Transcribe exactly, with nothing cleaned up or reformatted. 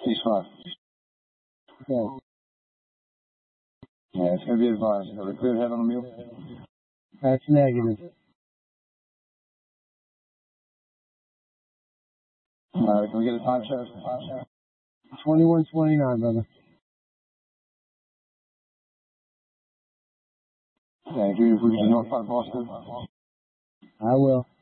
Ceasefire. Okay. Yeah, it's going to be advised. Have a clear head on the mule? That's negative. All right, can we get a time check? twenty-one twenty-nine, brother. Yeah, give me a brief to North Park, Boston. I will.